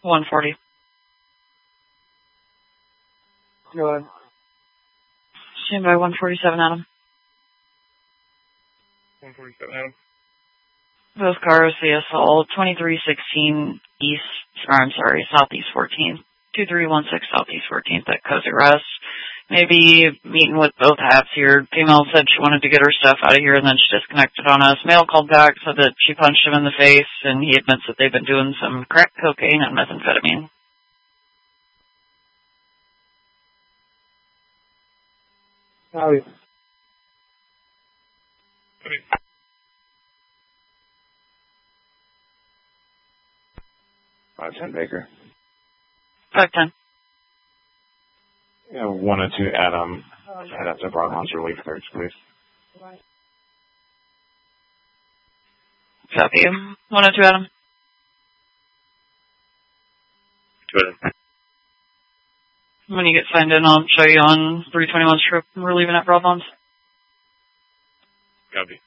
140. Go ahead. Stand by 147, Adam. 147, Adam. Both cars, CSL 2316 Southeast 14th. 2316 Southeast 14th at Cozy Rest. Maybe meeting with both halves here. Female said she wanted to get her stuff out of here and then she disconnected on us. Male called back, said that she punched him in the face and he admits that they've been doing some crack cocaine and methamphetamine. Howdy. 510 Baker. 510. Yeah, 102 Adam. Head up to Broadmont's Relief Search, please. Copy. 102 Adam. Good. When you get signed in, I'll show you on 321 strip. We're leaving at Broadmont's. Copy.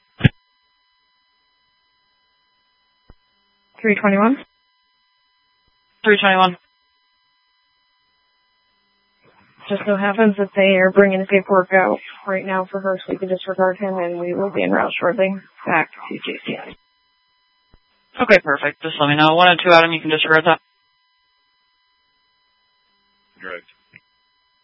321? 321. Just so happens that they are bringing the paperwork out right now for her, so we can disregard him, and we will be en route shortly back to JCI. Okay, perfect. Just let me know. 102 Adam, you can disregard that. Right.